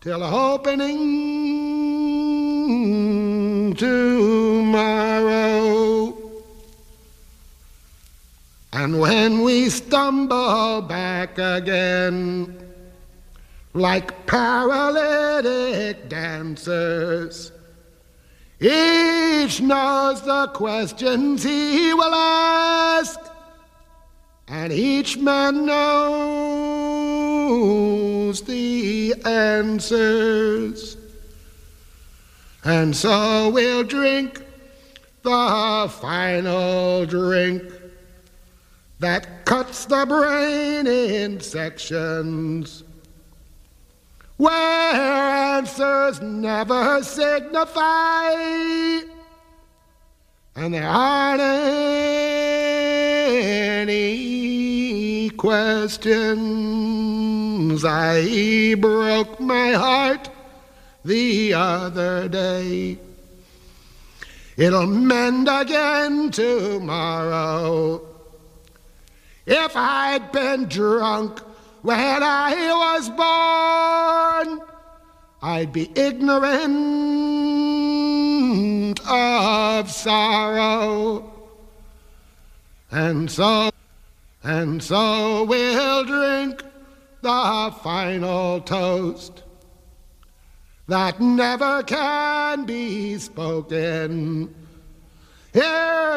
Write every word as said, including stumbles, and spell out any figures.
till opening tomorrow. And when we stumble back again, like paralytic dancers, each knows the questions he will ask, and each man knows the answers. And so we'll drink the final drink that cuts the brain in sections, where answers never signify, and there aren't any questions. I broke my heart the other day. It'll mend again tomorrow. If I'd been drunk when I was born, I'd be ignorant of sorrow. And so, and so we'll drink the final toast that never can be spoken. Here